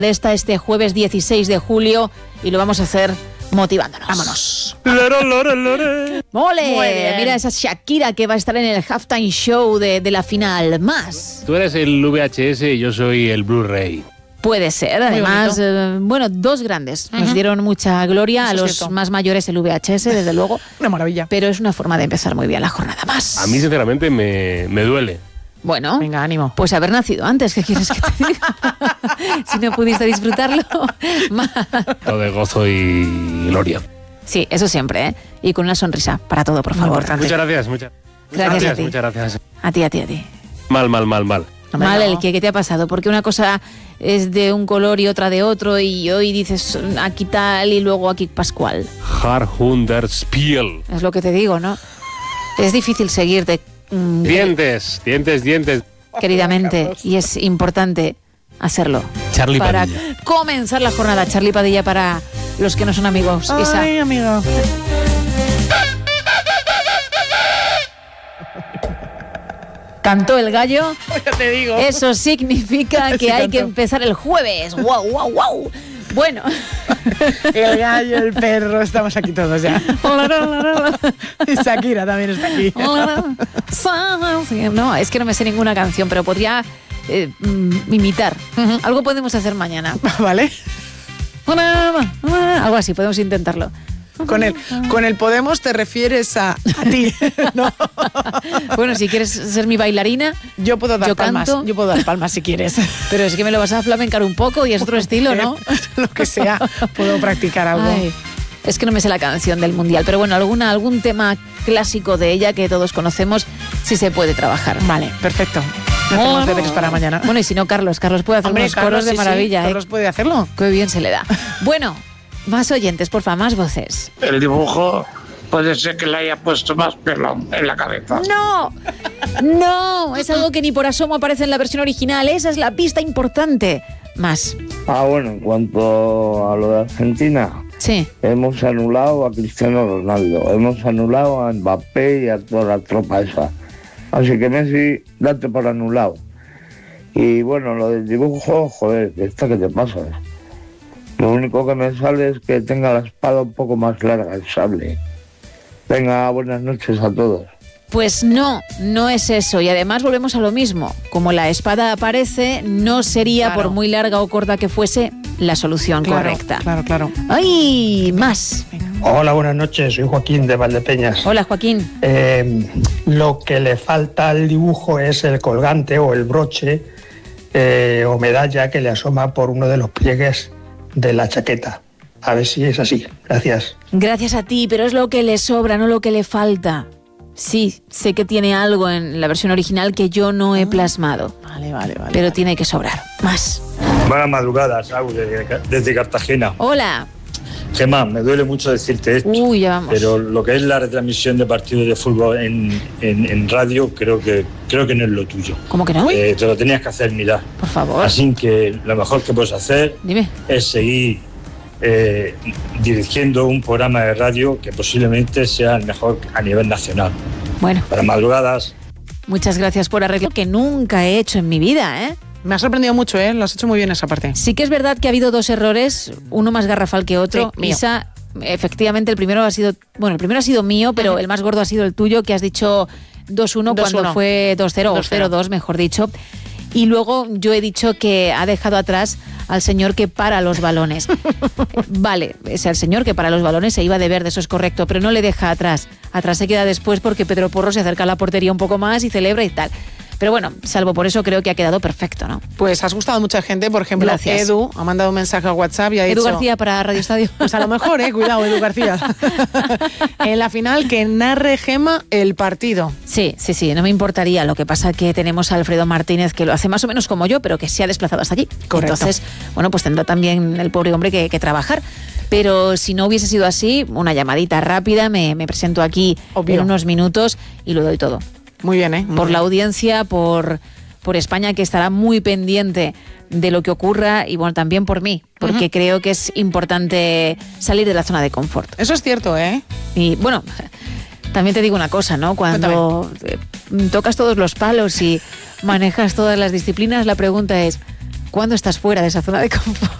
de este jueves 16 de julio y lo vamos a hacer motivándonos. Vámonos. ¡Mole! Mira esa Shakira que va a estar en el halftime show de la final. Más. Tú eres el VHS y yo soy el Blu-ray. Puede ser, además, dos grandes. Nos dieron mucha gloria. Eso a los más mayores el VHS, desde luego. Una maravilla. Pero es una forma de empezar muy bien la jornada. Más. A mí, sinceramente, me duele. Bueno, venga, ánimo. Pues haber nacido antes, ¿qué quieres que te diga? Si no pudiste disfrutarlo. Todo de gozo y gloria. Sí, eso siempre, ¿eh? Y con una sonrisa para todo, por favor. Muchas gracias, gracias a ti. Muchas gracias. A ti. Mal. Mal el ¿qué te ha pasado? Porque una cosa es de un color y otra de otro y hoy dices aquí tal y luego aquí Pascual. Spiel. Es lo que te digo, ¿no? Es difícil seguirte. Dientes. Queridamente, y es importante hacerlo. Charlie para Padilla. Comenzar la jornada. Charlie Padilla para los que no son amigos. Ay, amigo. Cantó el gallo. Ya te digo. Eso significa que hay que empezar el jueves. ¡Wow! Bueno. El gallo, el perro, estamos aquí todos ya. Y Shakira también está aquí. No, es que no me sé ninguna canción, pero podría imitar. Algo podemos hacer mañana. ¿Vale? Algo así, podemos intentarlo. Con el podemos te refieres a ti, ¿no? Bueno, si quieres ser mi bailarina, yo puedo dar palmas. Canto. Yo puedo dar palmas si quieres. Pero es que me lo vas a flamencar un poco y es otro estilo, ¿no? Lo que sea, puedo practicar algo. Ay, es que no me sé la canción del Mundial, pero bueno, algún tema clásico de ella que todos conocemos, sí se puede trabajar. Vale, perfecto. Hacemos deberes para mañana. Bueno, y si no, Carlos puede hacer unos coros de maravilla. Carlos puede hacerlo. Qué bien se le da. Bueno, más oyentes, porfa, más voces. El dibujo puede ser que le haya puesto más pelo en la cabeza. No, es algo que ni por asomo aparece en la versión original. Esa es la pista importante. Más. Bueno, en cuanto a lo de Argentina, sí. Hemos anulado a Cristiano Ronaldo, hemos anulado a Mbappé y a toda la tropa esa. Así que Messi, date por anulado. Y bueno, lo del dibujo, joder, ¿qué te pasa? Lo único que me sale es que tenga la espada un poco más larga, el sable. Venga, buenas noches a todos. Pues no es eso. Y además volvemos a lo mismo. Como la espada aparece, no sería, por muy larga o corta que fuese, la solución correcta. Claro. ¡Ay! Más. Hola, buenas noches. Soy Joaquín de Valdepeñas. Hola, Joaquín. Lo que le falta al dibujo es el colgante o el broche o medalla que le asoma por uno de los pliegues de la chaqueta. A ver si es así. Gracias. Gracias a ti, pero es lo que le sobra, no lo que le falta. Sí, sé que tiene algo en la versión original que yo no he plasmado. Vale. Pero tiene que sobrar. Más. Buenas madrugadas, desde Cartagena. Hola. Gemma, me duele mucho decirte esto. Ya vamos. Pero lo que es la retransmisión de partidos de fútbol en radio, creo que no es lo tuyo. ¿Cómo que no? Te lo tenías que hacer mirar. Por favor. Así que lo mejor que puedes hacer es seguir dirigiendo un programa de radio que posiblemente sea el mejor a nivel nacional. Bueno. Para madrugadas. Muchas gracias por arreglar que nunca he hecho en mi vida, ¿eh? Me ha sorprendido mucho, ¿eh? Lo has hecho muy bien esa parte. Sí que es verdad que ha habido dos errores, uno más garrafal que otro. Sí, mío. Isa, efectivamente, el primero ha sido mío, pero el más gordo ha sido el tuyo, que has dicho 2-1 cuando fue 2-0 o 0-2, mejor dicho. Y luego yo he dicho que ha dejado atrás al señor que para los balones. Vale, es el señor que para los balones se iba de verde, eso es correcto, pero no le deja atrás. Atrás se queda después porque Pedro Porro se acerca a la portería un poco más y celebra y tal. Pero bueno, salvo por eso creo que ha quedado perfecto, ¿no? Pues has gustado a mucha gente, por ejemplo, Gracias. Edu ha mandado un mensaje a WhatsApp y ha dicho... Edu García para Radio Estadio. Pues a lo mejor, cuidado, Edu García. En la final, que narre Gemma el partido. Sí, no me importaría. Lo que pasa que tenemos a Alfredo Martínez, que lo hace más o menos como yo, pero que se ha desplazado hasta allí. Correcto. Entonces, bueno, pues tendrá también el pobre hombre que trabajar. Pero si no hubiese sido así, una llamadita rápida, me presento aquí en unos minutos y lo doy todo. Muy bien, ¿eh? Por la audiencia, por España, que estará muy pendiente de lo que ocurra, y bueno, también por mí, porque creo que es importante salir de la zona de confort. Eso es cierto, ¿eh? Y bueno, también te digo una cosa, ¿no? Cuando tocas todos los palos y manejas todas las disciplinas, la pregunta es, ¿Cuándo estás fuera de esa zona de confort?